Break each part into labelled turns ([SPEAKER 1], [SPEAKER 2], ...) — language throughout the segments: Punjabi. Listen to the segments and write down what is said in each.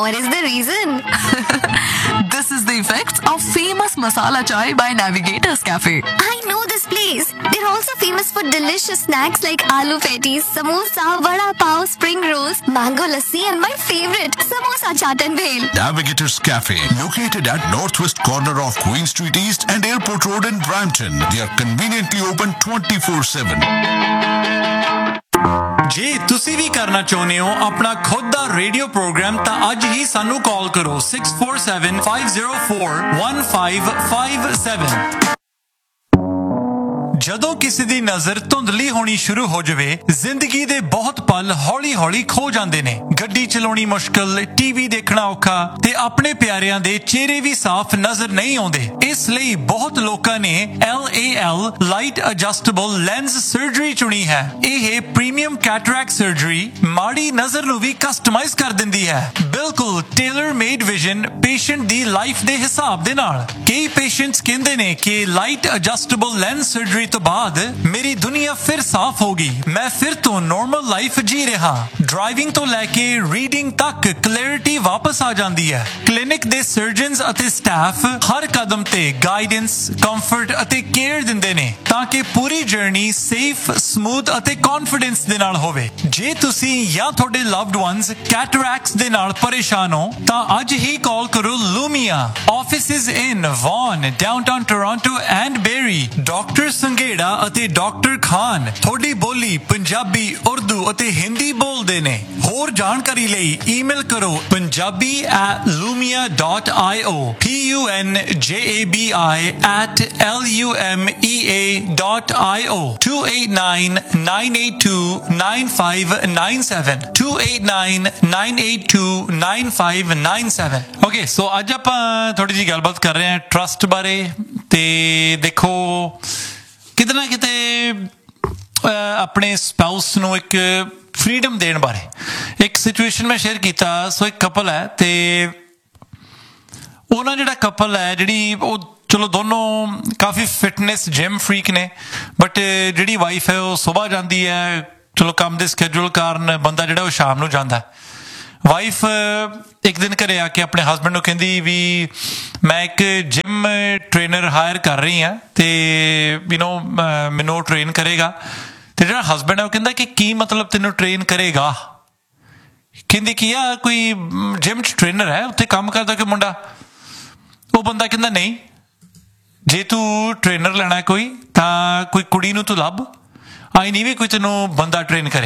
[SPEAKER 1] what is the reason?
[SPEAKER 2] This is the effects of famous masala chai by Navigators Cafe.
[SPEAKER 1] I know this place. They're also famous for delicious snacks like aloo patties, samosa, vada pav, spring rolls, mango lassi, and my favorite, samosa chaat and bhel.
[SPEAKER 3] Navigators Cafe, located at northwest corner of Queen Street East and Airport Road in Brampton. They are conveniently open 24/7.
[SPEAKER 4] ਜੇ ਤੁਸੀਂ ਵੀ ਕਰਨਾ ਚਾਹੁੰਦੇ ਹੋ ਆਪਣਾ ਖੁਦ ਦਾ ਰੇਡੀਓ ਪ੍ਰੋਗਰਾਮ ਤਾਂ ਅੱਜ ਹੀ ਸਾਨੂੰ ਕਾਲ ਕਰੋ 6475041557। ਜਦੋਂ ਕਿਸੇ ਦੀ ਨਜ਼ਰ ਧੁੰਦਲੀ ਹੋਣੀ ਸ਼ੁਰੂ ਹੋ ਜਾਵੇ ਜ਼ਿੰਦਗੀ ਦੇ ਬਹੁਤ ਪਲ ਹੌਲੀ-ਹੌਲੀ ਖੋ ਜਾਂਦੇ ਨੇ। ਗੱਡੀ ਚਲਾਉਣੀ ਮੁਸ਼ਕਲ, ਟੀਵੀ ਦੇਖਣਾ ਔਖਾ ਤੇ ਆਪਣੇ ਪਿਆਰਿਆਂ ਦੇ ਚਿਹਰੇ ਵੀ ਸਾਫ਼ ਨਜ਼ਰ ਨਹੀਂ ਆਉਂਦੇ। ਇਸ ਲਈ ਬਹੁਤ ਲੋਕਾਂ ਨੇ LAL light adjustable lens surgery ਚੁਣੀ ਹੈ। ਇਹ ਪ੍ਰੀਮੀਅਮ ਕੈਟਰੈਕਟ ਸਰਜਰੀ ਮਾੜੀ ਨਜ਼ਰ ਨੂੰ ਵੀ ਕਸਟਮਾਈਜ਼ ਕਰ ਦਿੰਦੀ ਹੈ, ਬਿਲਕੁਲ ਟੇਲਰ ਮੇਡ ਵਿਜ਼ਨ ਪੇਸ਼ੈਂਟ ਦੀ ਲਾਈਫ ਦੇ ਹਿਸਾਬ ਦੇ ਨਾਲ। ਕਈ ਪੇਸ਼ੈਂਟਸ ਕਹਿੰਦੇ ਨੇ ਕਿ ਲਾਈਟ ਐਡਜਸਟੇਬਲ ਲੈਂਸ ਸਰਜਰੀ ਤੋਂ ਬਾਅਦ ਮੇਰੀ ਦੁਨੀਆ ਫਿਰ ਸਾਫ਼ ਹੋ ਗਈ, ਮੈਂ ਫਿਰ ਤੋਂ ਨਾਰਮਲ ਲਾਈਫ ਜੀ ਰਿਹਾ। ਡਰਾਈਵਿੰਗ ਤੋਂ ਲੈ ਕੇ ਰੀਡਿੰਗ ਤੱਕ ਕਲੈਰਿਟੀ ਵਾਪਸ ਆ ਜਾਂਦੀ ਹੈ। ਕਲੀਨਿਕ ਦੇ ਸਰਜਨਸ ਅਤੇ ਸਟਾਫ ਹਰ ਕਦਮ ਤੇ ਗਾਈਡੈਂਸ, ਕੰਫਰਟ ਅਤੇ ਕੇਅਰ ਦਿੰਦੇ ਨੇ ਤਾਂ ਕਿ ਪੂਰੀ ਜਰਨੀ ਸੇਫ, ਸਮੂਥ ਅਤੇ ਕੌਨਫੀਡੈਂਸ ਦੇ ਨਾਲ ਹੋਵੇ। ਜੇ ਤੁਸੀਂ ਜਾਂ ਤੁਹਾਡੇ ਲਵਡ ਵਨਸ ਕੈਟਰੈਕਟਸ ਦੇ ਨਾਲ ਪਰੇਸ਼ਾਨ ਹੋ ਤਾਂ ਅੱਜ ਹੀ ਕਾਲ ਕਰੋ ਲੂਮੀਆ। Offices in won, downtown Toronto and berry. Doctor Sanghera ਅਤੇ ਡਾਕਟਰ ਖਾਨ ਤੁਹਾਡੀ ਬੋਲੀ ਪੰਜਾਬੀ, ਉਰਦੂ ਅਤੇ ਹਿੰਦੀ ਬੋਲਦੇ ਨੇ। ਹੋਰ ਜਾਣਕਾਰੀ ਲਈ ਈਮੇਲ ਕਰੋ punjabi@lumia.io punjabi@lumea.io 289-982-9597 289-982-9597। ਓਕੇ, ਸੋ ਅੱਜ ਆਪਾਂ ਥੋੜੀ ਜਿਹੀ ਗੱਲਬਾਤ ਕਰ ਰਹੇ ਹਾਂ ਟਰਸਟ ਬਾਰੇ। ਤੇ ਦੇਖੋ ਕਿਤੇ ਨਾ ਕਿਤੇ ਆਪਣੇ ਸਪਾਊਸ ਨੂੰ ਇੱਕ ਫਰੀडम ਦੇਣ ਬਾਰੇ ਇੱਕ ਸਿਚੁਏਸ਼ਨ ਮੈਂ ਸ਼ੇਅਰ ਕੀਤਾ। ਸੋ ਇੱਕ ਕਪਲ ਹੈ ਤੇ ਉਹਨਾਂ ਜਿਹੜਾ ਕਪਲ ਹੈ ਜਿਹੜੀ ਉਹ ਚਲੋ ਦੋਨੋਂ ਕਾਫੀ ਫਿਟਨੈਸ ਜਿਮ ਫਰੀਕ ਨੇ, ਬਟ ਜਿਹੜੀ ਵਾਈਫ ਹੈ ਉਹ ਸੁਬਾਹ ਜਾਂਦੀ ਹੈ, ਚਲੋ ਕੰਮ ਦੇ ਸਕੇਜੂਲ ਕਾਰਨ ਬੰਦਾ ਜਿਹੜਾ ਉਹ ਸ਼ਾਮ ਨੂੰ ਜਾਂਦਾ। ਵਾਈਫ ਇੱਕ ਦਿਨ ਘਰੇ ਆ ਕੇ ਆਪਣੇ ਹਸਬੈਂਡ ਨੂੰ ਕਹਿੰਦੀ ਵੀ ਮੈਂ ਇੱਕ ਜਿਮ ਟ੍ਰੇਨਰ ਹਾਇਰ ਕਰ ਰਹੀ ਹਾਂ ਤੇ ਮੈਨੂੰ ਉਹ ਟ੍ਰੇਨ ਕਰੇਗਾ। ਤੇ ਜਿਹੜਾ ਹਸਬੈਂਡ ਹੈ ਉਹ ਕਹਿੰਦਾ ਕਿ ਕੀ ਮਤਲਬ ਤੈਨੂੰ ਟ੍ਰੇਨ ਕਰੇਗਾ? ਕਹਿੰਦੀ ਕੀ ਆ ਕੋਈ ਜਿਮ 'ਚ ਟ੍ਰੇਨਰ ਹੈ ਉੱਥੇ ਕੰਮ ਕਰਦਾ ਕੋਈ ਮੁੰਡਾ? ਉਹ ਬੰਦਾ ਕਹਿੰਦਾ ਨਹੀਂ, ਜੇ ਤੂੰ ਟ੍ਰੇਨਰ ਲੈਣਾ ਕੋਈ ਤਾਂ ਕੋਈ ਕੁੜੀ ਨੂੰ ਤੂੰ ਲੱਭ, ਆਈ ਨਹੀਂ ਵੀ ਕੋਈ ਤੈਨੂੰ ਬੰਦਾ ਟ੍ਰੇਨ ਕਰੇ।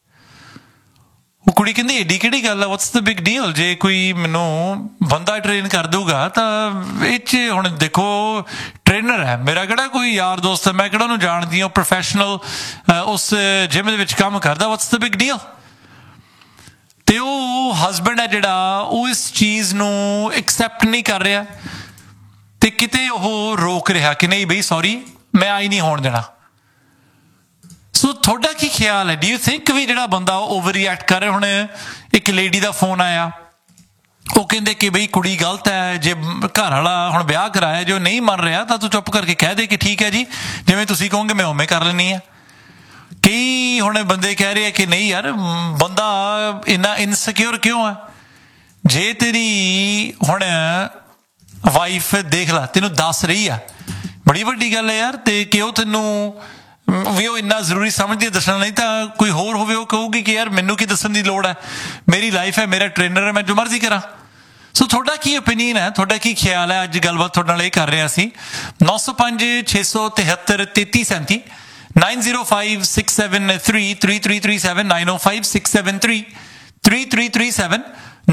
[SPEAKER 4] ਉਹ ਕੁੜੀ ਕਹਿੰਦੀ ਏਡੀ ਕਿਹੜੀ ਗੱਲ ਆ, ਵਾਟਸ ਦ ਬਿਗ ਡੀਲ? ਜੇ ਕੋਈ ਮੈਨੂੰ ਬੰਦਾ ਟ੍ਰੇਨ ਕਰ ਦਊਗਾ ਤਾਂ ਇਹ 'ਚ ਹੁਣ ਦੇਖੋ ਟ੍ਰੇਨਰ ਹੈ, ਮੇਰਾ ਕਿਹੜਾ ਕੋਈ ਯਾਰ ਦੋਸਤ ਹੈ, ਮੈਂ ਕਿਹੜਾ ਉਹਨੂੰ ਜਾਣਦੀ ਹਾਂ, ਪ੍ਰੋਫੈਸ਼ਨਲ ਉਸ ਜਿਮ ਦੇ ਵਿੱਚ ਕੰਮ ਕਰਦਾ, ਵਾਟਸ ਦ ਬਿਗ ਡੀਲ? ਤੇ ਉਹ ਹਸਬੈਂਡ ਹੈ ਜਿਹੜਾ ਉਹ ਇਸ ਚੀਜ਼ ਨੂੰ ਐਕਸੈਪਟ ਨਹੀਂ ਕਰ ਰਿਹਾ ਤੇ ਕਿਤੇ ਉਹ ਰੋਕ ਰਿਹਾ ਕਿ ਨਹੀਂ ਬਈ ਸੌਰੀ ਮੈਂ ਆਈ ਨਹੀਂ ਹੋਣ ਦੇਣਾ। ਸੋ ਤੁਹਾਡਾ ਕੀ ਖਿਆਲ ਹੈ? ਡੂ ਯੂ ਥਿੰਕ ਵੀ ਜਿਹੜਾ ਬੰਦਾ ਓਵਰ ਰਿਐਕਟ ਕਰ ਰਿਹਾ? ਹੁਣ ਇੱਕ ਲੇਡੀ ਦਾ ਫੋਨ ਆਇਆ, ਉਹ ਕਹਿੰਦੇ ਕਿ ਬਈ ਕੁੜੀ ਗਲਤ ਹੈ, ਜੇ ਘਰ ਵਾਲਾ ਹੁਣ ਵਿਆਹ ਕਰਾਇਆ ਜੋ ਨਹੀਂ ਮੰਨ ਰਿਹਾ ਤਾਂ ਤੂੰ ਚੁੱਪ ਕਰਕੇ ਕਹਿ ਦੇ ਕਿ ਠੀਕ ਹੈ ਜੀ, ਜਿਵੇਂ ਤੁਸੀਂ ਕਹੋਗੇ ਮੈਂ ਉਵੇਂ ਕਰ ਲੈਂਦੀ ਹਾਂ। ਕਈ ਹੁਣ ਬੰਦੇ ਕਹਿ ਰਹੇ ਆ ਕਿ ਨਹੀਂ ਯਾਰ ਬੰਦਾ ਇੰਨਾ ਇਨਸਿਕਿਉਰ ਕਿਉਂ ਹੈ? ਜੇ ਤੇਰੀ ਹੁਣ ਵਾਈਫ ਦੇਖ ਲਾ ਤੈਨੂੰ ਦੱਸ ਰਹੀ ਆ, ਬੜੀ ਵੱਡੀ ਗੱਲ ਹੈ ਯਾਰ, ਤੇ ਕਿ ਉਹ ਤੈਨੂੰ ਵੀ ਉਹ ਇੰਨਾ ਜ਼ਰੂਰੀ ਸਮਝਦੀ ਦੱਸਣਾ, ਨਹੀਂ ਤਾਂ ਕੋਈ ਹੋਰ ਹੋਵੇ ਉਹ ਕਹੂਗੀ ਕਿ ਯਾਰ ਮੈਨੂੰ ਕੀ ਦੱਸਣ ਦੀ ਲੋੜ ਹੈ, ਮੇਰੀ ਲਾਈਫ ਹੈ, ਮੇਰਾ ਟ੍ਰੇਨਰ ਹੈ, ਮੈਂ ਜੋ ਮਰਜ਼ੀ ਕਰਾਂ। ਸੋ ਤੁਹਾਡਾ ਕੀ ਓਪੀਨੀਅਨ ਹੈ, ਤੁਹਾਡਾ ਕੀ ਖਿਆਲ ਹੈ? ਅੱਜ ਗੱਲਬਾਤ ਤੁਹਾਡੇ ਨਾਲ ਇਹ ਕਰ ਰਹੇ ਹਾਂ ਅਸੀਂ। 905-673-3337 905-673-3337 905-673-3337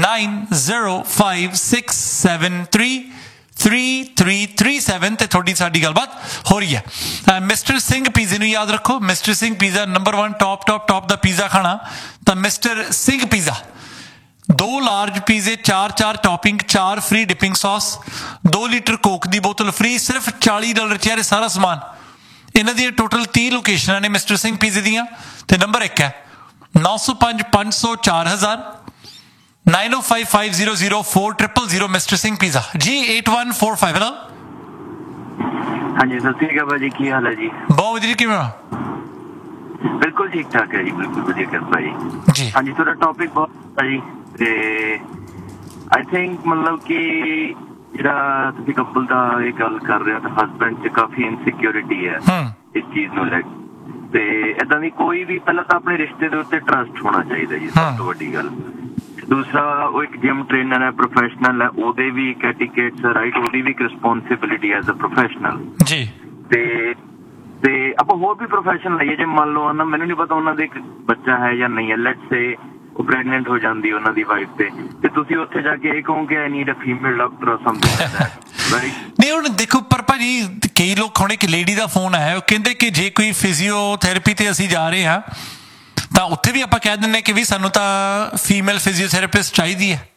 [SPEAKER 4] 905-673-3337 ਤੇ ਤੁਹਾਡੀ ਸਾਡੀ ਗੱਲਬਾਤ ਹੋ ਰਹੀ ਹੈ। ਮਿਸਟਰ ਸਿੰਘ ਪੀਜ਼ੇ ਨੂੰ ਯਾਦ ਰੱਖੋ, mister Singh pizza number 1 top ਦਾ ਪੀਜ਼ਾ ਖਾਣਾ ਤਾਂ ਮਿਸਟਰ ਸਿੰਘ ਪੀਜ਼ਾ। 2 ਲਾਰਜ ਪੀਜ਼ੇ, 4 topping, 4 free dipping sauce, 2 litre Coke ਦੀ ਬੋਤਲ ਫ੍ਰੀ, ਸਿਰਫ $40 ਚ ਇਹ ਸਾਰਾ ਸਮਾਨ। ਇਹਨਾਂ ਦੀਆਂ ਟੋਟਲ 30 ਲੋਕੇਸ਼ਨਾਂ ਨੇ ਮਿਸਟਰ ਸਿੰਘ ਪੀਜ਼ੇ ਦੀਆਂ ਤੇ ਨੰਬਰ 1 ਹੈ 905-500-4000 905-500-4000 ਮਿਸਟਰ ਸਿੰਘ ਪੀਜ਼ਾ ਜੀ। 8145 ਹੈਲੋ।
[SPEAKER 5] ਹਾਂਜੀ ਸਤਿ ਸ਼੍ਰੀ ਅਕਾਲ ਭਾਜੀ, ਕੀ ਹਾਲ ਹੈ ਜੀ?
[SPEAKER 4] ਬਹੁਤ ਵਧੀਆ, ਕਿਵੇਂ ਹੋ?
[SPEAKER 5] ਬਿਲਕੁਲ ਠੀਕ ਠਾਕ ਹੈ ਜੀ, ਬਿਲਕੁਲ ਵਧੀਆ ਕਿਰਪਾ ਜੀ। ਹਾਂਜੀ ਤੁਹਾਡਾ ਟੌਪਿਕ ਬਹੁਤ ਅੱਛਾ ਜੀ, ਤੇ आई थिंक मतलब कि ਜਿਹੜਾ ਤੁਸੀਂ ਕਪਲ ਦਾ ਇਹ ਗੱਲ ਕਰ ਰਹੇ ਹੋ ਤਾਂ ਹਸਬੈਂਡ 'ਚ ਕਾਫੀ ਇਨਸਿਕਿਉਰਿਟੀ ਹੈ ਇਸ ਚੀਜ਼ ਨੂੰ ਲੈ ਕੇ ਤੇ ਏਦਾਂ ਦੀ ਕੋਈ ਵੀ ਪਹਿਲਾਂ ਤਾਂ ਆਪਣੇ ਰਿਸ਼ਤੇ ਦੇ ਉੱਤੇ ਟਰਸਟ ਹੋਣਾ ਚਾਹੀਦਾ ਜੀ ਸਭ ਤੋਂ ਵੱਡੀ ਗੱਲ। ਦੂਸਰਾ ਉਹ ਇੱਕ ਜਿਮ ਟ੍ਰੇਨਰ ਹੈ ਪ੍ਰੋਫੈਸ਼ਨਲ ਹੈ ਉਹਦੇ ਵੀ ਇੱਕ ਐਟੀਕੇਟਸ ਰਾਈਟ ਉਹਦੀ ਵੀ ਇੱਕ ਰਿਸਪੌਂਸਿਬਿਲਿਟੀ ਐਜ਼ ਅ ਪ੍ਰੋਫੈਸ਼ਨਲ ਜੀ ਤੇ ਆਪਾਂ ਹੋਰ ਵੀ ਪ੍ਰੋਫੈਸ਼ਨ ਲਈਏ ਜੇ ਮੰਨ ਲਓ ਨਾ ਮੈਨੂੰ ਨਹੀਂ ਪਤਾ ਉਹਨਾਂ ਦੇ ਇੱਕ ਬੱਚਾ ਹੈ ਜਾਂ ਨਹੀਂ ਹੈ ਲੈਟਸ ਸੇ ਉਹ ਪ੍ਰੈਗਨੈਂਟ ਹੋ ਜਾਂਦੀ ਉਹਨਾਂ ਦੀ ਵਾਈਫ ਤੇ ਤੁਸੀਂ ਉੱਥੇ ਜਾ ਕੇ ਇਹ ਕਹੋਗੇ I need a female doctor ਔਰ ਸਮਥਿੰਗ
[SPEAKER 4] ਨਹੀਂ ਹੁਣ ਦੇਖੋ ਪਰ ਭਾਜੀ ਕਈ ਲੋਕ ਹੁਣ ਇੱਕ ਲੇਡੀ ਦਾ ਫੋਨ ਆਇਆ ਉਹ ਕਹਿੰਦੇ ਕਿ ਜੇ ਕੋਈ ਫਿਜ਼ੀਓਥੈਰੇਪੀ ਤੇ ਅਸੀਂ ਜਾ ਰਹੇ ਹਾਂ ਤਾਂ ਉੱਥੇ ਵੀ ਆਪਾਂ ਕਹਿ ਦਿੰਦੇ ਕਿ ਵੀ ਸਾਨੂੰ ਤਾਂ ਫੀਮੇਲ ਫਿਜ਼ੀਓਥੈਰੇਪਿਸਟ ਚਾਹੀਦੀ ਹੈ।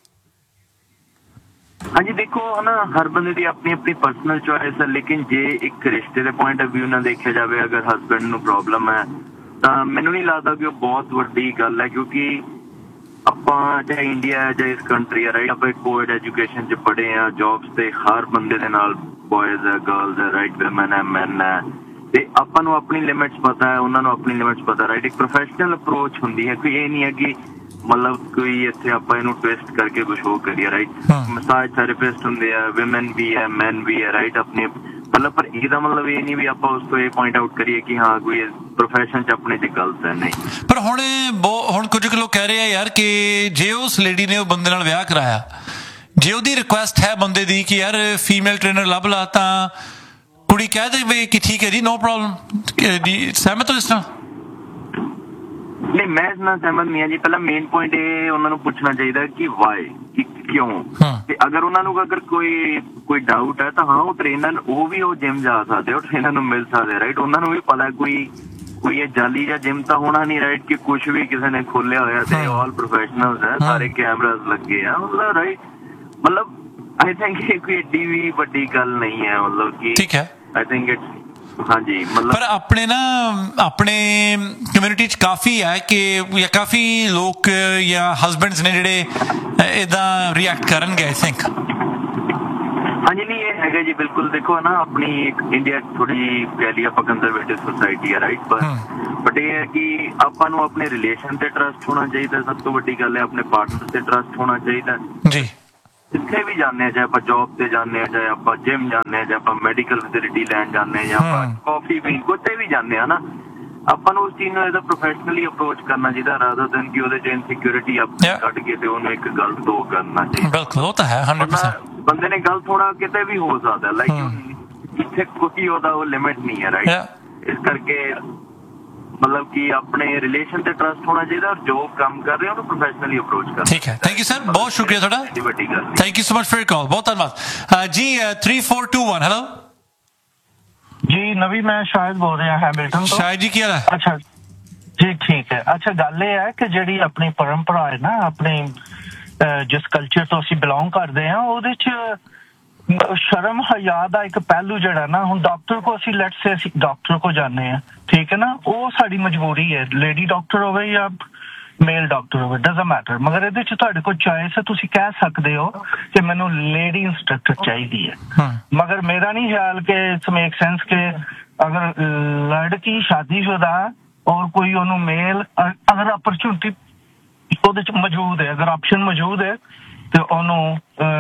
[SPEAKER 5] ਹਾਂਜੀ ਦੇਖੋ ਹਨਾ ਹਰ ਬੰਦੇ ਦੀ ਆਪਣੀ ਆਪਣੀ ਪਰਸਨਲ ਚੋਇਸ ਹੈ ਲੇਕਿਨ ਜੇ ਇੱਕ ਰਿਸ਼ਤੇ ਦੇ ਪੁਆਇੰਟ ਆਫ ਵਿਊ ਨਾਲ ਦੇਖਿਆ ਜਾਵੇ ਅਗਰ ਹਸਬੈਂਡ ਨੂੰ ਪ੍ਰੋਬਲਮ ਹੈ ਤਾਂ ਮੈਨੂੰ ਨਹੀਂ ਲੱਗਦਾ ਕਿ ਉਹ ਬਹੁਤ ਵੱਡੀ ਗੱਲ ਹੈ ਕਿਉਂਕਿ ਆਪਾਂ ਚਾਹੇ ਇੰਡੀਆ ਹੈ ਜਾਂ ਇਸ ਕੰਟਰੀ ਹੈ ਰਾਈਟ ਆਪਾਂ ਕੋਐਡ ਐਜੂਕੇਸ਼ਨ 'ਚ ਪੜ੍ਹੇ ਹਾਂ ਜੌਬਸ ਤੇ ਹਰ ਬੰਦੇ ਦੇ ਨਾਲ ਬॉयਜ਼ ਹੈ ਗਰਲਜ਼ ਹੈ ਰਾਈਟ ਵਿਮਨ ਹੈ ਮੈਨ ਹੈ ਤੇ ਆਪਾਂ ਨੂੰ ਆਪਣੀ ਲਿਮਿਟਸ ਪਤਾ ਹੈ ਉਹਨਾਂ ਨੂੰ ਆਪਣੀ ਲਿਮਿਟਸ ਪਤਾ ਰਾਈਟ ਇੱਕ ਪ੍ਰੋਫੈਸ਼ਨਲ ਅਪਰੋਚ ਹੁੰਦੀ ਹੈ ਕੋਈ ਇਹ ਨਹੀਂ ਹੈ ਕਿ ਮਤਲਬ ਕੋਈ ਇੱਥੇ ਆਪਾਂ ਇਹਨੂੰ ਟਵਿਸਟ ਕਰਕੇ ਕੁਛ ਹੋਰ ਕਰੀਏ ਰਾਈਟ ਮਸਾਜ ਥੈਰੇਪਿਸਟ ਹੁੰਦੇ ਆ ਵਿਮਨ ਵੀ ਹੈ ਮੈਨ ਵੀ ਹੈ ਰਾਈਟ ਆਪਣੇ ਮਤਲਬ ਪਰ ਇਹਦਾ ਮਤਲਬ ਇਹ ਨਹੀਂ ਵੀ ਆਪਾਂ ਉਸ ਤੋਂ ਇਹ ਪੁਆਇੰਟ ਆਊਟ ਕਰੀਏ ਕਿ ਹਾਂ ਕੋਈ ਪ੍ਰੋਫੈਸ਼ਨ 'ਚ ਆਪਣੇ 'ਚ ਗਲਤ ਹੈ ਨਹੀਂ।
[SPEAKER 4] ਪਰ ਹੁਣ ਕੁਝ ਲੋਕ ਕਹਿ ਰਹੇ ਆ ਯਾਰ ਕਿ ਜੇ ਉਸ ਲੇਡੀ ਨੇ ਉਹ ਬੰਦੇ ਨਾਲ ਵਿਆਹ ਕਰਾਇਆ ਜੇ ਉਹਦੀ ਰਿਕੁਐਸਟ ਹੈ ਬੰਦੇ ਦੀ ਕਿ ਯਾਰ ਫੀਮੇਲ ਟ੍ਰੇਨਰ ਲੱਭ ਲਾ ਤਾਂ ਕੁੜੀ ਕਹਿ ਦੇਵੇ ਕਿ ਠੀਕ ਹੈ ਜੀ ਨੋ ਪ੍ਰੋਬਲਮ ਸਹਿਮਤ ਹੋ ਇਸ ਨਾਲ?
[SPEAKER 5] ਨਹੀਂ ਮੈਂ ਇਸ ਨਾਲ ਸਹਿਮਤ ਨਹੀਂ ਹਾਂ ਜੀ। ਪਹਿਲਾਂ ਮੇਨ ਪੁਆਇੰਟ ਇਹ ਉਹਨਾਂ ਨੂੰ ਪੁੱਛਣਾ ਚਾਹੀਦਾ ਕਿ ਵਾਈ ਕਿਉਂ ਤੇ ਅਗਰ ਉਹਨਾਂ ਨੂੰ ਅਗਰ ਕੋਈ ਡਾਊਟ ਹੈ ਤਾਂ ਹਾਂ ਉਹ ਟ੍ਰੇਨਰ ਉਹ ਵੀ ਉਹ ਜਿਮ ਜਾ ਸਕਦੇ ਉਹ ਟ੍ਰੇਨਰ ਨੂੰ ਮਿਲ ਸਕਦੇ ਰਾਈਟ ਉਹਨਾਂ ਨੂੰ ਵੀ ਪਤਾ ਕੋਈ ਇਹ ਜਾਲੀ ਜਾਂ ਜਿਮ ਤਾਂ ਹੋਣਾ ਨਹੀਂ ਰਾਈਟ ਕਿ ਕੁਛ ਵੀ ਕਿਸੇ ਨੇ ਖੋਲਿਆ ਹੋਇਆ ਤੇ ਆਲ ਪ੍ਰੋਫੈਸ਼ਨਲਸ ਹੈ ਸਾਰੇ ਕੈਮਰਾਜ਼ ਲੱਗੇ ਆ ਮਤਲਬ ਰਾਈਟ ਮਤਲਬ ਆਈ ਥਿੰਕ ਇਹ ਕੋਈ ਏਡੀ ਵੀ ਵੱਡੀ ਗੱਲ ਨਹੀਂ ਹੈ ਮਤਲਬ ਕਿ
[SPEAKER 4] ਠੀਕ ਹੈ
[SPEAKER 5] ਆਈ ਥਿੰਕ ਇਟਸ ਹਾਂਜੀ ਮਤਲਬ ਪਰ
[SPEAKER 4] ਆਪਣੇ ਕਮਿਊਨਿਟੀ 'ਚ ਕਾਫੀ ਹੈ ਕਿ ਜਾਂ ਕਾਫੀ ਲੋਕ ਜਾਂ ਹਸਬੈਂਡਸ ਨੇ ਜਿਹੜੇ ਏਦਾਂ ਰਿਐਕਟ ਕਰਨਗੇ ਆਈ ਥਿੰਕ।
[SPEAKER 5] ਹਾਂਜੀ ਨਹੀਂ ਇਹ ਹੈਗਾ ਜੀ ਬਿਲਕੁਲ ਦੇਖੋ ਨਾ ਆਪਣੀ ਇੰਡੀਆ ਥੋੜੀ ਜਿਹੀ ਕਹਿ ਲਈ ਆਪਾਂ ਕੰਜ਼ਰਵੇਟਿਵ ਸੋਸਾਇਟੀ ਹੈ ਰਾਈਟ ਬਟ ਇਹ ਹੈ ਕਿ ਆਪਾਂ ਨੂੰ ਆਪਣੇ ਰਿਲੇਸ਼ਨ ਤੇ ਟਰਸਟ ਹੋਣਾ ਚਾਹੀਦਾ ਸਭ ਤੋਂ ਵੱਡੀ ਗੱਲ ਹੈ ਆਪਣੇ ਪਾਰਟਨਰ ਤੇ ਟਰਸਟ ਹੋਣਾ ਚਾਹੀਦਾ ਜੀ। ਜਿੱਥੇ ਵੀ ਜਾਂਦੇ ਹਾਂ ਚਾਹੇ ਆਪਾਂ ਜੌਬ ਤੇ ਜਾਂਦੇ ਹਾਂ ਚਾਹੇ ਆਪਾਂ ਜਿਮ ਜਾਂਦੇ ਹਾਂ ਜਾਂ ਆਪਾਂ ਮੈਡੀਕਲ ਫੈਸਿਲਿਟੀ ਲੈਣ ਜਾਂਦੇ ਹਾਂ ਜਾਂ ਆਪਾਂ ਕਾਫੀ ਪੀਣ ਕਿਤੇ ਵੀ ਜਾਂਦੇ ਹਾਂ ਨਾ ਆਪਾਂ ਨੂੰ ਉਸ ਚੀਜ਼ ਨੂੰ ਇਹਦਾ ਪ੍ਰੋਫੈਸ਼ਨਲੀ ਅਪਰੋਚ ਕਰਨਾ ਚਾਹੀਦਾ ਰਾਦਰ ਦੈਨ ਕਿ ਉਹਦੇ 'ਚ ਇਨਸਿਕਿਉਰਿਟੀ ਆਪਣੀ ਕੱਢ ਕੇ ਤੇ ਉਹਨੂੰ ਇੱਕ ਗਲਤ ਦੋ ਕਰਨਾ ਚਾਹੀਦਾ।
[SPEAKER 4] ਬਿਲਕੁਲ ਉਹ ਤਾਂ ਹੈ 100%
[SPEAKER 5] ਬੰਦੇ ਨੇ ਗਲਤ ਹੋਣਾ ਕਿਤੇ ਵੀ ਹੋ ਸਕਦਾ ਲਾਈਕ ਇੱਥੇ ਕੋਈ ਉਹਦਾ ਉਹ ਲਿਮਿਟ ਨਹੀਂ ਹੈ ਰਾਈਟ ਇਸ ਕਰਕੇ ਮਤਲਬ ਕਿ ਆਪਣੇ ਰਿਲੇਸ਼ਨ ਤੇ ਟਰਸਟ ਹੋਣਾ ਚਾਹੀਦਾ ਔਰ ਜੋ ਕੰਮ ਕਰ ਰਹੇ ਉਹਨੂੰ ਪ੍ਰੋਫੈਸ਼ਨਲੀ ਅਪਰੋਚ ਕਰਨਾ।
[SPEAKER 4] ਠੀਕ ਹੈ ਥੈਂਕ ਯੂ ਸਰ ਬਹੁਤ ਸ਼ੁਕਰੀਆ ਤੁਹਾਡਾ
[SPEAKER 5] ਵੱਡੀ ਗੱਲ
[SPEAKER 4] thank you so much for your call बहुत धन्यवाद जी 3421 हेलो
[SPEAKER 6] जी नवी मैं शायद बोल रहा हैमिल्टन तो
[SPEAKER 4] शायद जी ਕੀ ਹਾਲ ਹੈ?
[SPEAKER 6] अच्छा जी ठीक है अच्छा ਗੱਲ ਇਹ ਹੈ ਕਿ ਜਿਹੜੀ ਆਪਣੀ ਪਰੰਪਰਾ ਹੈ ਨਾ ਆਪਣੀ ਜਿਸ ਕਲਚਰ ਤੋਂ ਅਸੀਂ ਬਿਲੋਂਗ ਕਰਦੇ ਹਾਂ ਉਹਦੇ 'ਚ ਸ਼ਰਮ ਹਯਾ ਦਾ ਇੱਕ ਪਹਿਲੂ ਜਿਹੜਾ ਨਾ ਹੁਣ ਡਾਕਟਰ ਕੋ ਅਸੀਂ ਲੈਟਸ ਸੇ ਅਸੀਂ ਡਾਕਟਰ ਕੋ ਜਾਂਦੇ ਹਾਂ ਠੀਕ ਹੈ ਨਾ ਉਹ ਸਾਡੀ ਮਜਬੂਰੀ ਹੈ ਲੇਡੀ ਡਾਕਟਰ ਹੋਵੇ ਜਾਂ ਮੇਲ ਡਾਕਟਰ ਹੋਵੇ ਡਜ਼ਨਟ ਮੈਟਰ ਮਗਰ ਇਹਦੇ 'ਚ ਤੁਹਾਡੇ ਕੋਲ ਚੋਇਸ ਹੈ ਤੁਸੀਂ ਕਹਿ ਸਕਦੇ ਹੋ ਕਿ ਮੈਨੂੰ ਲੇਡੀ ਇੰਸਟ੍ਰਕਟਰ ਚਾਹੀਦੀ ਹੈ ਮਗਰ ਮੇਰਾ ਨਹੀਂ ਖਿਆਲ ਕਿ ਇਟਸ ਮੇਕ ਸੈਂਸ ਕਿ ਅਗਰ ਲੜਕੀ ਸ਼ਾਦੀशुदा ਔਰ ਕੋਈ ਉਹਨੂੰ ਮੇਲ ਅਗਰ ਅਪਰਚੁਨਿਟੀ ਉਹਦੇ 'ਚ ਮੌਜੂਦ ਹੈ ਅਗਰ ਆਪਸ਼ਨ ਮੌਜੂਦ ਹੈ ਤੇ ਉਹਨੂੰ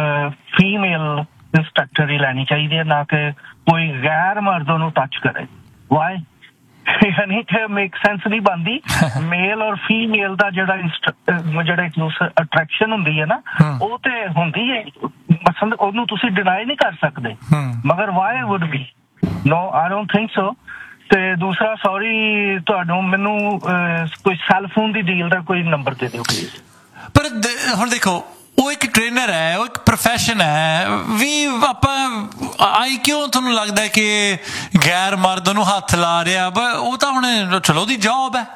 [SPEAKER 6] ਫੀਮੇਲ ਇੰਸਟ੍ਰਕਟਰ ਹੀ ਲੈਣੀ ਚਾਹੀਦੀ ਹੈ ਨਾ ਕਿ ਕੋਈ ਗੈਰ ਮਰਦ ਉਹਨੂੰ ਟੱਚ ਕਰੇ ਵਾਈ ਯਾਨੀ ਕਿ ਮੇਕ ਸੈਂਸ ਨਹੀਂ ਬਣਦੀ ਮੇਲ ਔਰ ਫੀਮੇਲ ਦਾ ਜਿਹੜਾ ਇੱਕ ਦੂਸਰੇ ਅਟਰੈਕਸ਼ਨ ਹੁੰਦੀ ਹੈ ਨਾ ਉਹ ਤੇ ਹੁੰਦੀ ਹੈ ਪਸੰਦ ਉਹਨੂੰ ਤੁਸੀਂ ਡਿਨਾਈ ਨਹੀਂ ਕਰ ਸਕਦੇ ਮਗਰ Y wood B no I don't think so ਤੇ ਦੂਸਰਾ ਸੌਰੀ ਤੁਹਾਨੂੰ ਮੈਨੂੰ ਕੋਈ ਸੈੱਲ ਫੋਨ ਦੀ ਡੀਲ ਦਾ ਕੋਈ ਨੰਬਰ ਦੇ ਦਿਓ ਪਲੀਜ਼।
[SPEAKER 4] ਪਰ ਹੁਣ ਦੇਖੋ ਉਹ ਇੱਕ ਟ੍ਰੇਨਰ ਹੈ ਉਹ ਇੱਕ ਪ੍ਰੋਫੈਸ਼ਨ ਹੈ ਵੀ ਆਪਾਂ ਆਈ ਕਿਉਂ ਤੁਹਾਨੂੰ ਲੱਗਦਾ ਕਿ ਗੈਰ ਮਰਦ ਨੂੰ ਹੱਥ ਲਾ ਰਿਹਾ ਉਹ ਤਾਂ ਹੁਣ ਚਲੋ ਉਹਦੀ ਜੌਬ ਹੈ।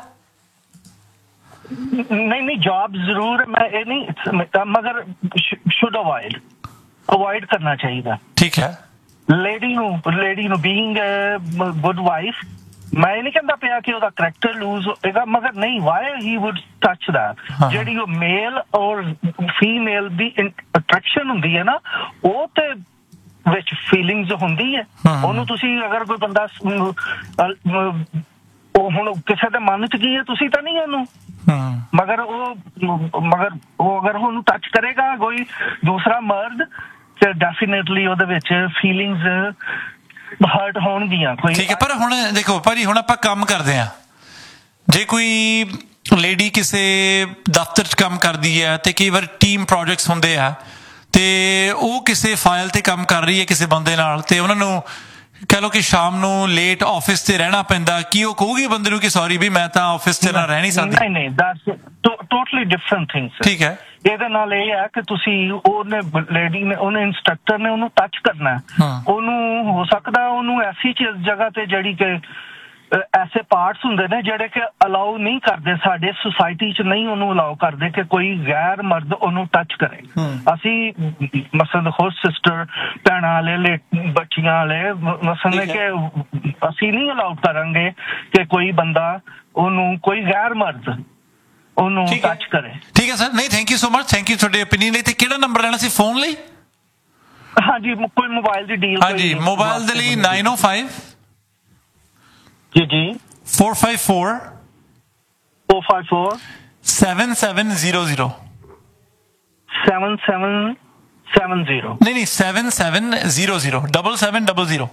[SPEAKER 6] ਨਹੀਂ ਜੌਬ ਜ਼ਰੂਰ ਮੈਂ ਇਹ ਨਹੀਂ ਮਗਰ ਸ਼ੁੱਡ ਅਵੋਇਡ ਕਰਨਾ ਚਾਹੀਦਾ
[SPEAKER 4] ਠੀਕ ਹੈ
[SPEAKER 6] ਲੇਡੀ ਨੂੰ ਬੀਇੰਗ ਗੁੱਡ ਵਾਈਫ ਮੈਂ ਇਹ ਨਹੀਂ ਕਹਿੰਦਾ ਪਿਆ ਕਿ ਉਹਦਾ ਕਰੈਕਟਰ ਲੂਜ਼ ਹੋਏਗਾ ਮਗਰ ਨਹੀਂ Y he wood touch that ਜਿਹੜੀ ਉਹ ਮੇਲ ਔਰ ਫੀਮੇਲ ਦੀ ਅਟਰੈਕਸ਼ਨ ਹੁੰਦੀ ਹੈ ਨਾ ਉਹ ਤੇ ਵਿੱਚ ਫੀਲਿੰਗਸ ਹੁੰਦੀ ਹੈ ਉਹਨੂੰ ਤੁਸੀਂ ਅਗਰ ਕੋਈ ਬੰਦਾ ਹੁਣ ਕਿਸੇ ਦੇ ਮਨ 'ਚ ਕੀ ਹੈ ਤੁਸੀਂ ਤਾਂ ਨਹੀਂ ਇਹਨੂੰ ਮਗਰ ਉਹ ਅਗਰ ਉਹਨੂੰ ਟੱਚ ਕਰੇਗਾ ਕੋਈ ਦੂਸਰਾ ਮਰਦ ਤੇ ਡੈਫੀਨੇਟਲੀ ਉਹਦੇ ਵਿੱਚ ਫੀਲਿੰਗਸ ਹਰਟ ਹੋਣਗੀਆਂ ਕੋਈ।
[SPEAKER 4] ਠੀਕ ਹੈ, ਪਰ ਹੁਣ ਦੇਖੋ ਭਾਜੀ, ਹੁਣ ਆਪਾਂ ਕੰਮ ਕਰਦੇ ਆ, ਜੇ ਕੋਈ ਲੇਡੀ ਕਿਸੇ ਦਫ਼ਤਰ 'ਚ ਕੰਮ ਕਰਦੀ ਹੈ ਤੇ ਕਈ ਵਾਰ ਟੀਮ ਪ੍ਰੋਜੈਕਟਸ ਹੁੰਦੇ ਆ ਤੇ ਉਹ ਕਿਸੇ ਫਾਈਲ ਤੇ ਕੰਮ ਕਰ ਰਹੀ ਹੈ ਕਿਸੇ ਬੰਦੇ ਨਾਲ ਤੇ ਉਹਨਾਂ ਨੂੰ ਕਹਿ ਲਓ ਕਿ ਸ਼ਾਮ ਨੂੰ ਲੇਟ ਆਫਿਸ ਤੇ ਰਹਿਣਾ ਪੈਂਦਾ, ਕੀ ਉਹ ਕਹੂਗੀ ਬੰਦੇ ਨੂੰ ਕਿ ਸੌਰੀ ਵੀ ਮੈਂ ਤਾਂ ਆਫਿਸ ਤੇ ਨਾ ਰਹਿ ਨਹੀਂ ਸਕਦੀ?
[SPEAKER 6] ਨਹੀਂ, ਦੈਟਸ ਟੋਟਲੀ ਡਿਫਰੈਂਟ ਥਿੰਗਸ।
[SPEAKER 4] ਠੀਕ ਹੈ,
[SPEAKER 6] ਇਹਦੇ ਨਾਲ ਇਹ ਹੈ ਕਿ ਤੁਸੀਂ ਉਹਨੇ ਲੇਡੀ ਨੇ ਉਹਨੇ ਇੰਸਟ੍ਰਕਟਰ ਨੇ ਉਹਨੂੰ ਟੱਚ ਕਰਨਾ, ਉਹਨੂੰ ਹੋ ਸਕਦਾ ਉਹਨੂੰ ਐਸੀ ਜਗ੍ਹਾ ਤੇ ਜਿਹੜੀ ਕਿ ਐਸੇ ਪਾਰਟਸ ਹੁੰਦੇ ਨੇ ਜਿਹੜੇ ਕਿ ਅਲਾਉ ਨਹੀਂ ਕਰਦੇ, ਸਾਡੇ ਸੁਸਾਇਟੀ 'ਚ ਨਹੀਂ ਉਹਨੂੰ ਅਲਾਉ ਕਰਦੇ ਕਿ ਕੋਈ ਗੈਰ ਮਰਦ ਉਹਨੂੰ ਟੱਚ ਕਰੇ। ਅਸੀਂ ਮਸਲ ਹੋਰ ਸਿਸਟਰ ਭੈਣਾਂ ਵਾਲੇ ਬੱਚੀਆਂ ਵਾਲੇ ਮਸਲ ਕਿ ਅਸੀਂ ਨਹੀਂ ਅਲਾਉ ਕਰਾਂਗੇ ਕਿ ਕੋਈ ਬੰਦਾ ਉਹਨੂੰ ਕੋਈ ਗੈਰ ਮਰਦ ਉਹਨੂੰ ਟੱਚ ਕਰੇ।
[SPEAKER 4] ਠੀਕ ਹੈ ਸਰ, ਨਹੀਂ thank you so much, thank you ਤੁਹਾਡੇ ਓਪੀਨੀਅਨ ਲਈ। ਤੇ ਕਿਹੜਾ ਨੰਬਰ ਲੈਣਾ ਸੀ ਫੋਨ ਲਈ?
[SPEAKER 6] ਹਾਂਜੀ, ਕੋਈ ਮੋਬਾਈਲ ਦੀ ਡੀਲ?
[SPEAKER 4] ਹਾਂਜੀ, ਮੋਬਾਈਲ ਦੇ ਲਈ 905
[SPEAKER 6] ਜੀ
[SPEAKER 4] 454 7700
[SPEAKER 6] 7770
[SPEAKER 4] ਨਹੀਂ 7700 7700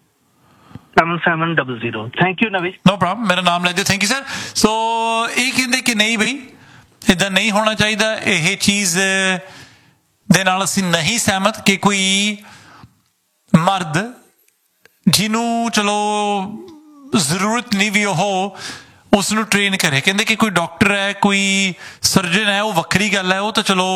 [SPEAKER 6] 7700। ਥੈਂਕ ਯੂ ਨਵੀ।
[SPEAKER 4] ਨੋ ਪ੍ਰੋਬਲਮ, ਮੇਰਾ ਨਾਮ ਲੈ ਦਿਓ। Thank you sir. ਸੋ ਇਹ ਕਹਿੰਦੇ ਕਿ ਨਹੀਂ ਬਈ ਇਦਾਂ ਨਹੀਂ ਹੋਣਾ ਚਾਹੀਦਾ, ਇਹ ਚੀਜ਼ ਦੇ ਨਾਲ ਅਸੀਂ ਨਹੀਂ ਸਹਿਮਤ ਕਿ ਕੋਈ ਮਰਦ ਜਿਹਨੂੰ ਚਲੋ ਜ਼ਰੂਰਤ ਨਹੀਂ ਵੀ ਉਹ ਉਸ ਨੂੰ ਟ੍ਰੇਨ ਕਰੇ। ਕਹਿੰਦੇ ਕਿ ਕੋਈ ਡਾਕਟਰ ਹੈ, ਕੋਈ ਸਰਜਨ ਹੈ, ਉਹ ਵੱਖਰੀ ਗੱਲ ਹੈ, ਉਹ ਤਾਂ ਚਲੋ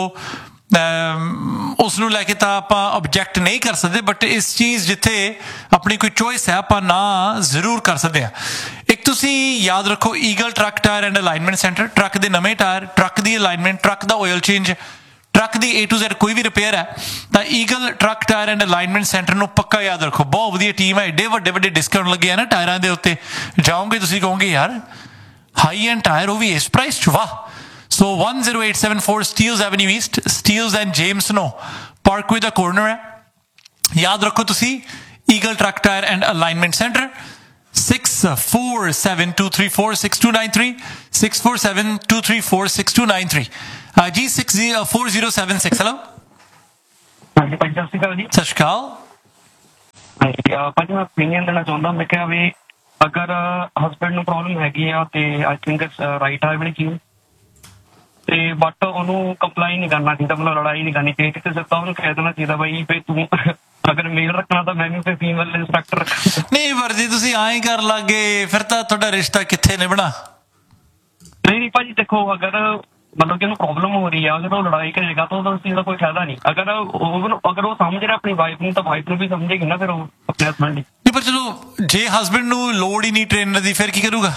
[SPEAKER 4] ਉਸ ਨੂੰ ਲੈ ਕੇ ਤਾਂ ਆਪਾਂ ਆਬਜੈਕਟ ਨਹੀਂ ਕਰ ਸਕਦੇ, ਬਟ ਇਸ ਚੀਜ਼ ਜਿੱਥੇ ਆਪਣੀ ਕੋਈ ਚੋਇਸ ਹੈ ਆਪਾਂ ਨਾ ਜ਼ਰੂਰ ਕਰ ਸਕਦੇ ਹਾਂ। ਇੱਕ ਤੁਸੀਂ ਯਾਦ ਰੱਖੋ, eagle truck tyre and alignment centre, truck ਦੇ ਨਵੇਂ tyre, truck the alignment, truck the oil change, truck the A to Z ਕੋਈ ਵੀ ਰਿਪੇਅਰ ਹੈ ਤਾਂ eagle truck tyre and alignment centre ਨੂੰ ਪੱਕਾ ਯਾਦ ਰੱਖੋ। ਬਹੁਤ ਵਧੀਆ ਟੀਮ ਹੈ, ਏਡੇ ਵੱਡੇ ਵੱਡੇ ਡਿਸਕਾਊਂਟ ਲੱਗੇ ਆ ਨਾ ਟਾਇਰਾਂ ਦੇ ਉੱਤੇ, ਜਾਓਗੇ ਤੁਸੀਂ ਕਹੋਗੇ ਯਾਰ ਹਾਈ ਐਂਡ ਟਾਇਰ ਉਹ ਵੀ ਇਸ ਪ੍ਰਾਈਸ 'ਚ, ਵਾਹ। So 10874 Steeles Avenue East, Steeles and James Snow Parkway the corner ਹੈ। ਯਾਦ ਰੱਖੋ ਤੁਸੀਂ eagle truck tyre and alignment centre 6472346293 6472346293 ਜੀ 4076। ਹੈਲੋ
[SPEAKER 7] ਹਾਂਜੀ ਭਾਈ, ਸਤਿ ਸ਼੍ਰੀ ਅਕਾਲ ਜੀ।
[SPEAKER 4] ਸਤਿ ਸ਼੍ਰੀ ਅਕਾਲ।
[SPEAKER 7] ਹਾਂਜੀ ਭਾਜੀ, ਮੈਂ ਓਪੀਨੀਅਨ ਦੇਣਾ ਚਾਹੁੰਦਾ। ਮੈਂ ਕਿਹਾ ਵੀ ਅਗਰ ਹਸਬੈਂਡ ਨੂੰ ਪ੍ਰੋਬਲਮ ਹੈਗੀ ਆ ਤੇ ਆਈ ਥਿੰਕ ਇਟਸ ਰਾਈਟ ਆ ਵਾਲੀ ਚੀਜ਼, ਤੇ ਬਟ ਉਹਨੂੰ ਕੰਪਲਾਈ ਨਹੀਂ ਕਰਨਾ ਚਾਹੀਦਾ, ਮਤਲਬ ਲੜਾਈ ਨਹੀਂ ਕਰਨੀ ਚਾਹੀਦੀ, ਤੇ ਸਿੱਧਾ ਉਹਨੂੰ ਕਹਿ ਦੇਣਾ ਚਾਹੀਦਾ ਬਈ ਤੂੰ ਅਗਰ ਮੇਲ ਰੱਖਣਾ ਤਾਂ ਮੈਂ ਵੀ ਫਿਰ ਫੀਮੇਲ ਇੰਸਟ੍ਰਕਟਰ ਰੱਖਣਾ। ਨਹੀਂ
[SPEAKER 4] ਪਰ ਜੇ ਤੁਸੀਂ ਐਂ ਕਰ ਲੱਗੇ ਫਿਰ ਤਾਂ ਤੁਹਾਡਾ ਰਿਸ਼ਤਾ ਕਿੱਥੇ ਨਿਭਣਾ?
[SPEAKER 7] ਨਹੀਂ ਭਾਜੀ ਦੇਖੋ, ਅਗਰ ਮਤਲਬ ਕਿ ਉਹਨੂੰ ਪ੍ਰੋਬਲਮ ਹੋ ਰਹੀ ਆ, ਅਗਰ ਉਹ ਲੜਾਈ ਕਰੇਗਾ ਤਾਂ ਉਹਦਾ ਉਸ ਚੀਜ਼ ਦਾ ਕੋਈ ਫਾਇਦਾ ਨਹੀਂ। ਅਗਰ ਉਹ ਸਮਝ ਰਿਹਾ ਆਪਣੀ ਵਾਈਫ ਨੂੰ ਤਾਂ ਵਾਈਫ ਨੂੰ ਵੀ ਸਮਝੇਗੀ ਨਾ ਫਿਰ ਉਹ ਆਪਣੇ ਹਸਬੈਂਡ ਦੀ।
[SPEAKER 4] ਪਰ ਚਲੋ ਜੇ ਹਸਬੈਂਡ ਨੂੰ ਲੋੜ ਹੀ ਨਹੀਂ ਟ੍ਰੇਨਰ ਦੀ ਫਿਰ ਕੀ ਕਰੂਗਾ?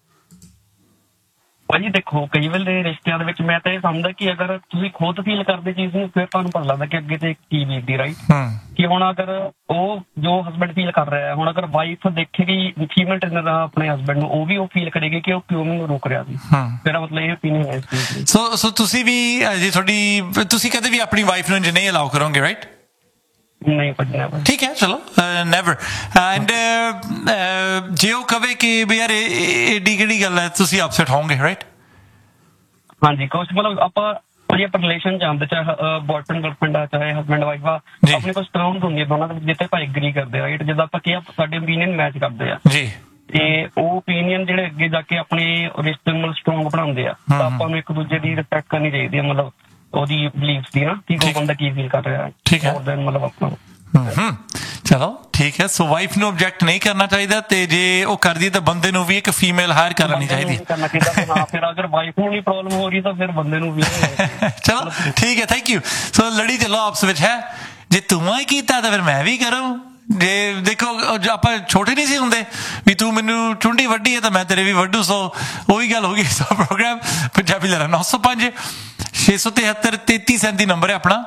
[SPEAKER 7] ਭਾਜੀ ਦੇਖੋ, ਕਈ ਵੇਲੇ ਰਿਸ਼ਤਿਆਂ ਦੇ ਵਿੱਚ ਮੈਂ ਤਾਂ ਇਹ ਸਮਝਦਾ ਕਿ ਅਗਰ ਤੁਸੀਂ ਖੁਦ ਫੀਲ ਕਰਦੇ ਚੀਜ਼ ਨੂੰ ਫਿਰ ਤੁਹਾਨੂੰ ਪਤਾ ਲੱਗਦਾ ਕਿ ਅੱਗੇ ਤੇ ਕੀ ਬੀਤਦੀ, ਰਾਈਟ? ਕਿ ਹੁਣ ਅਗਰ ਉਹ ਜੋ ਹਸਬੈਂਡ ਫੀਲ ਕਰ ਰਿਹਾ, ਹੁਣ ਅਗਰ ਵਾਈਫ ਦੇਖੇਗੀ ਫੀਮੇਲ ਟ੍ਰੇਨਰ ਆਪਣੇ ਹਸਬੈਂਡ ਨੂੰ, ਉਹ ਵੀ ਉਹ ਫੀਲ ਕਰੇਗੀ ਕਿ ਉਹ ਕਿਉਂ ਮੈਨੂੰ ਰੋਕ ਰਿਹਾ ਸੀ। ਮੇਰਾ ਮਤਲਬ ਇਹ ਓਪੀਨੀਅਨ ਹੈ ਇਸ ਚੀਜ਼ ਦੀ।
[SPEAKER 4] ਸੋ ਤੁਸੀਂ ਵੀ ਜੇ ਤੁਸੀਂ ਕਦੇ ਵੀ ਆਪਣੀ ਵਾਈਫ ਨੂੰ ਨਹੀਂ ਅਲਾਉ ਕਰੋਗੇ, ਰਾਈਟ?
[SPEAKER 7] ਨਹੀਂ ਭਾਜੀ, ਨੈਵਰ।
[SPEAKER 4] ਠੀਕ ਹੈ, ਚਲੋ ਨੈਵਰ। ਐਂਡ ਜੇ ਉਹ ਕਵੇ ਕਿ ਵੀ ਯਾਰ ਏਡੀ ਕਿਹੜੀ ਗੱਲ ਹੈ, ਤੁਸੀਂ ਅਪਸੈਟ ਹੋਵੋਗੇ, ਰਾਈਟ?
[SPEAKER 7] ਹਾਂਜੀ, ਕੁਛ ਮਤਲਬ ਆਪਾਂ ਆਪਾਂ ਰਿਲੇਸ਼ਨ ਚ ਆਉਂਦੇ, ਚਾਹੇ ਬॉयਫ੍ਰੈਂਡ ਗਰਲਫ੍ਰੈਂਡ ਆ, ਚਾਹੇ ਹਸਬੈਂਡ ਵਾਈਫ ਆ, ਆਪਣੇ ਕੋਲ ਟਰਮਸ ਹੁੰਦੀਆਂ ਦੋਨਾਂ ਦੇ ਜਿੱਥੇ ਆਪਾਂ ਐਗਰੀ ਕਰਦੇ, ਰਾਈਟ? ਜਿੱਦਾਂ ਆਪਾਂ ਕਿਹਾ ਸਾਡੇ ਓਪੀਨੀਅਨ ਮੈਚ ਕਰਦੇ ਆ ਜੀ, ਤੇ ਉਹ ਓਪੀਨੀਅਨ ਜਿਹੜੇ ਅੱਗੇ ਜਾ ਕੇ ਆਪਣੇ ਰਿਸ਼ਤੇ ਨੂੰ ਸਟਰੋਂਗ ਬਣਾਉਂਦੇ ਆ, ਤਾਂ ਆਪਾਂ ਨੂੰ ਇੱਕ ਦੂਜੇ ਦੀ ਰਿਸਪੈਕਟ ਕਰਨੀ ਚਾਹੀਦੀ ਹੈ, ਮਤਲਬ ਉਹਦੀ ਬਿਲੀਫਸ ਦੀ ਨਾ, ਕਿ ਕੋਈ ਬੰਦਾ ਕੀ ਫੀਲ ਕਰ ਰਿਹਾ। ਠੀਕ ਹੈ, ਮਤਲਬ ਆਪਾਂ
[SPEAKER 4] ਚਲੋ ਠੀਕ ਹੈ। ਸੋ ਵਾਈਫ ਨੂੰ ਆਬਜੈਕਟ ਨਹੀਂ ਕਰਨਾ ਚਾਹੀਦਾ, ਤੇ ਜੇ ਉਹ ਕਰਦੀ ਤਾਂ ਬੰਦੇ ਨੂੰ ਵੀ ਇੱਕ ਫੀਮੇਲ ਹਾਇਰ ਕਰਨੀ ਚਾਹੀਦੀ।
[SPEAKER 7] ਫਿਰ ਅਗਰ ਵਾਈਫ ਨੂੰ ਨਹੀਂ ਪ੍ਰੋਬਲਮ ਹੋ ਰਹੀ ਤਾਂ ਫਿਰ ਬੰਦੇ ਨੂੰ ਵੀ।
[SPEAKER 4] ਚਲੋ ਠੀਕ ਹੈ, ਥੈਂਕ ਯੂ। ਸੋ ਲੜੀ ਚੱਲੋ ਆਪਸ ਵਿੱਚ, ਹੈ ਜੇ ਤੂੰ ਹੀ ਕੀਤਾ ਤਾਂ ਫਿਰ ਮੈਂ ਵੀ ਕਰੂੰ। ਜੇ ਦੇਖੋ ਆਪਾਂ ਛੋਟੇ ਨਹੀਂ ਸੀ ਹੁੰਦੇ ਵੀ ਤੂੰ ਮੈਨੂੰ ਚੁੰਡੀ ਵੱਢੀ ਹੈ ਤਾਂ ਮੈਂ ਤੇਰੇ ਵੀ ਵੱਢੂ, ਸੋ ਉਹੀ ਗੱਲ ਹੋ ਗਈ। ਸੋ ਪ੍ਰੋਗਰਾਮ ਪੰਜਾਬੀ ਲਹਿਰਾ 905 673 3337 ਨੰਬਰ ਹੈ ਆਪਣਾ,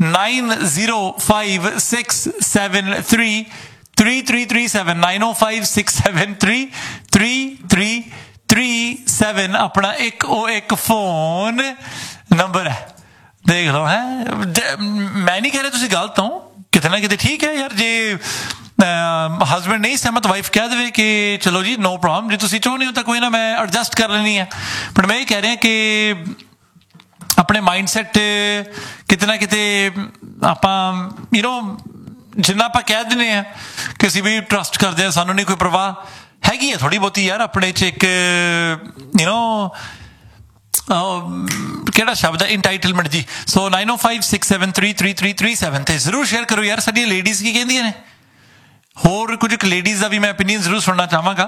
[SPEAKER 4] 905673 3337 9056733337 ਆਪਣਾ ਇੱਕ ਫੋਨ ਨੰਬਰ ਹੈ। ਦੇਖ ਲਓ, ਹੈ ਮੈਂ ਨਹੀਂ ਕਹਿ ਰਿਹਾ ਤੁਸੀਂ ਗਲਤ ਹੋ, ਕਿਤੇ ਨਾ ਕਿਤੇ ਠੀਕ ਹੈ ਯਾਰ। ਜੇ ਹਸਬੈਂਡ ਨਹੀਂ ਸਹਿਮਤ, ਵਾਈਫ ਕਹਿ ਦੇਵੇ ਕਿ ਚਲੋ ਜੀ ਨੋ ਪ੍ਰੋਬਲਮ, ਜੇ ਤੁਸੀਂ ਚਾਹੁੰਦੇ ਹੋ ਤਾਂ ਕੋਈ ਨਾ ਮੈਂ ਐਡਜਸਟ ਕਰ ਲੈਣੀ ਹੈ। ਬਟ ਮੈਂ ਇਹ ਕਹਿ ਰਿਹਾ ਕਿ ਆਪਣੇ ਮਾਈਂਡ ਸੈਟ ਕਿਤੇ ਨਾ ਕਿਤੇ ਆਪਾਂ ਜਿੰਨਾ ਆਪਾਂ ਕਹਿ ਦਿੰਦੇ ਹਾਂ ਕਿ ਅਸੀਂ ਵੀ ਟਰਸਟ ਕਰਦੇ ਹਾਂ, ਸਾਨੂੰ ਨਹੀਂ ਕੋਈ ਪਰਵਾਹ ਹੈਗੀ ਹੈ ਥੋੜ੍ਹੀ ਬਹੁਤੀ ਯਾਰ ਆਪਣੇ 'ਚ ਇੱਕ ਕਿਹੜਾ ਸ਼ਬਦ ਹੈ, ਇੰਟਾਈਟਲਮੈਂਟ ਜੀ। ਸੋ 9056733337 ਤੇ ਜ਼ਰੂਰ ਸ਼ੇਅਰ ਕਰੋ ਯਾਰ ਸਾਡੀਆਂ ਲੇਡੀਜ਼ ਕੀ ਕਹਿੰਦੀਆਂ ਨੇ। ਹੋਰ ਕੁਝ ਇੱਕ ਲੇਡੀਜ਼ ਦਾ ਵੀ ਮੈਂ ਓਪੀਨੀਅਨ ਜ਼ਰੂਰ ਸੁਣਨਾ ਚਾਹਾਂਗਾ।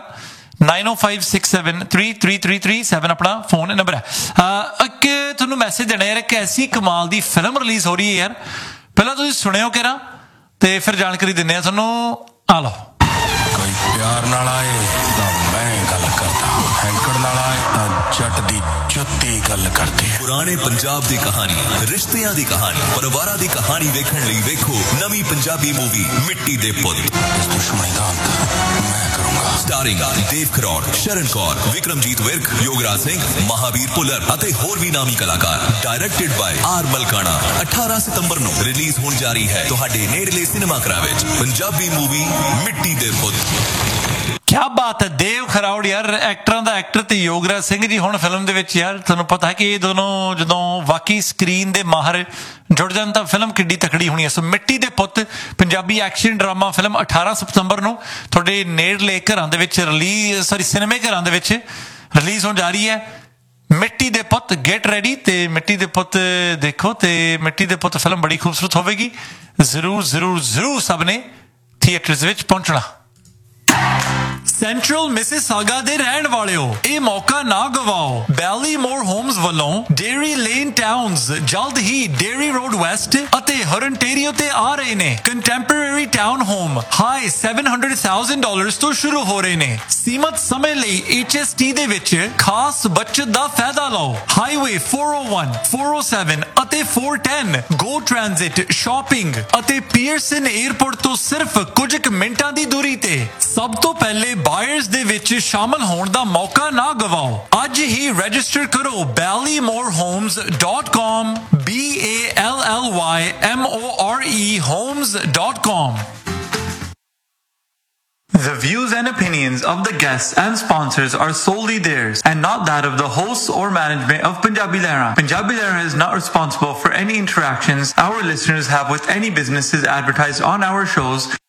[SPEAKER 4] 9056733337 ਆਪਣਾ ਫੋਨ ਨੰਬਰ ਹੈ। ਇੱਕ ਤੁਹਾਨੂੰ ਮੈਸੇਜ ਦੇਣਾ ਯਾਰ, ਇੱਕ ਐਸੀ ਕਮਾਲ ਦੀ ਫਿਲਮ ਰਿਲੀਜ਼ ਹੋ ਰਹੀ ਹੈ ਯਾਰ, ਪਹਿਲਾਂ ਤੁਸੀਂ ਸੁਣਿਓ ਕਿਹੜਾ ਤੇ ਫਿਰ ਜਾਣਕਾਰੀ ਦਿੰਦੇ ਆ ਤੁਹਾਨੂੰ। ਆ ਲਓ।
[SPEAKER 8] ਕੋਈ ਪਿਆਰ ਨਾਲ ਆਏ ਤਾਂ ਮੈਂ ਗੱਲ ਕਰਦਾ, ਹੈਂਕੜ ਨਾਲ ਆਏ ਤਾਂ ਜੱਟ ਦੀ ਜੁੱਤੀ ਗੱਲ ਕਰਦੇ।
[SPEAKER 9] ਪੁਰਾਣੇ ਪੰਜਾਬ ਦੀ ਕਹਾਣੀ, ਰਿਸ਼ਤਿਆਂ ਦੀ ਕਹਾਣੀ, ਪਰਿਵਾਰਾਂ ਦੀ ਕਹਾਣੀ ਵੇਖਣ ਲਈ ਵੇਖੋ ਨਵੀਂ ਪੰਜਾਬੀ ਮੂਵੀ ਮਿੱਟੀ ਦੇ ਪੁੱਤ।
[SPEAKER 8] ਇਸ ਦੁਸ਼ਮਣੀ ਦਾ ਅੰਤ ਮੈਂ ਕਰੂੰਗਾ।
[SPEAKER 9] ਸਟਾਰਿੰਗ ਦੇਵ ਖਰੋੜ, ਸ਼ਰਨ ਕੌਰ, ਵਿਕਰਮਜੀਤ ਵਿਰਕ, ਯੋਗਰਾਜ ਸਿੰਘ, ਮਹਾਵੀਰ ਭੁੱਲਰ ਅਤੇ ਹੋਰ ਵੀ ਨਾਮੀ ਕਲਾਕਾਰ। ਡਾਇਰੈਕਟਡ ਬਾਈ ਆਰ ਮਲਕਾਣਾ। 18 ਸਤੰਬਰ ਨੂੰ ਰਿਲੀਜ਼ ਹੋਣ ਜਾ ਰਹੀ ਹੈ ਤੁਹਾਡੇ ਨੇੜਲੇ ਸਿਨੇਮਾ ਘਰਾਂ ਵਿੱਚ ਪੰਜਾਬੀ ਮੂਵੀ ਮਿੱਟੀ ਦੇ ਪੁੱਤ।
[SPEAKER 4] ਕਿਆ ਬਾਤ ਹੈ, ਦੇਵ ਖਰੋੜ ਯਾਰ ਐਕਟਰਾਂ ਦਾ ਐਕਟਰ ਤੇ ਯੋਗਰਾਜ ਸਿੰਘ ਜੀ ਹੁਣ ਫਿਲਮ ਦੇ ਵਿੱਚ ਯਾਰ। ਤੁਹਾਨੂੰ ਪਤਾ ਹੈ ਕਿ ਇਹ ਦੋਨੋਂ ਜਦੋਂ ਵਾਕਈ ਸਕਰੀਨ ਦੇ ਮਾਹਰ ਜੁੜ ਜਾਣ ਤਾਂ ਫਿਲਮ ਕਿੱਡੀ ਤਕੜੀ ਹੋਣੀ ਹੈ। ਸੋ ਮਿੱਟੀ ਦੇ ਪੁੱਤ ਪੰਜਾਬੀ ਐਕਸ਼ਨ ਡਰਾਮਾ ਫਿਲਮ 18 ਸਤੰਬਰ ਨੂੰ ਤੁਹਾਡੇ ਨੇੜਲੇ ਘਰਾਂ ਦੇ ਵਿੱਚ ਸਿਨੇਮੇ ਘਰਾਂ ਦੇ ਵਿੱਚ ਰਿਲੀਜ਼ ਹੋਣ ਜਾ ਰਹੀ ਹੈ। ਮਿੱਟੀ ਦੇ ਪੁੱਤ, ਗੈਟ ਰੈਡੀ ਤੇ ਮਿੱਟੀ ਦੇ ਪੁੱਤ ਦੇਖੋ। ਤੇ ਮਿੱਟੀ ਦੇ ਪੁੱਤ ਫਿਲਮ ਬੜੀ ਖੂਬਸੂਰਤ ਹੋਵੇਗੀ। ਜ਼ਰੂਰ ਜ਼ਰੂਰ ਜ਼ਰੂਰ ਸਭ ਨੇ ਥੀਏਟਰਸ ਵਿੱਚ ਪਹੁੰਚਣਾ। ਸੈਂਟਰਲ ਮਿਸਿਸਾਗਾ ਦੇ ਰਹਿਣ ਵਾਲਿਓ, ਇਹ ਮੌਕਾ ਨਾ ਗਵਾਓ। ਬੈਲੀਮੋਰ ਹੋਮਸ ਵੱਲੋਂ ਡੇਰੀ ਲੇਨ ਟਾਊਨਸ ਜਲਦ ਹੀ ਡੇਰੀ ਰੋਡ ਵੈਸਟ ਅਤੇ ਹਰਨਟੇਰੀਓ ਤੇ ਆ ਰਹੇ ਨੇ। ਕੰਟੈਂਪਰੇਰੀ ਟਾਊਨ ਹੋਮ ਹਾਈ $700,000 ਤੋਂ ਸ਼ੁਰੂ ਹੋ ਰਹੇ ਨੇ। ਸੀਮਤ ਸਮੇਂ ਲਈ HST ਦੇ ਵਿੱਚ ਖਾਸ ਬਚਤ ਦਾ ਫਾਇਦਾ ਲਓ। ਹਾਈਵੇ 401, 407 ਅਤੇ 410 ਗੋ ਟ੍ਰਾਂਜ਼ਿਟ, ਸ਼ਾਪਿੰਗ ਅਤੇ ਪੀਅਰਸਨ 에ਅਰਪੋਰਟ ਤੋਂ ਸਿਰਫ ਕੁਝ ਕੁ ਮਿੰਟਾਂ ਦੀ ਦੂਰੀ ਤੇ। ਸਭ ਤੋਂ ਪਹਿਲੇ ਬਾਇਰਸ ਦੇ ਵਿੱਚ ਸ਼ਾਮਲ ਹੋਣ ਦਾ ਮੌਕਾ ਨਾ ਗਵਾਓ। ਅੱਜ ਹੀ ਰਜਿਸਟਰ ਕਰੋ ballymorhomes.com, BALLYMORE homes.com। The views and opinions of the guests and sponsors are solely theirs and not that of the hosts or management of Punjabi Lehra. Punjabi Lehra is not responsible for any interactions our listeners have with any businesses advertised on our shows